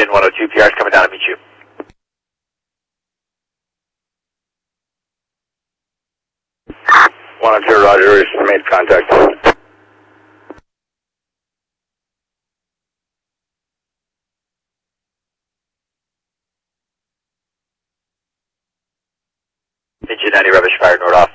in 102, PR's coming down to meet you. 102, Roger, we made contact. Engine 90, rubbish fire, north off.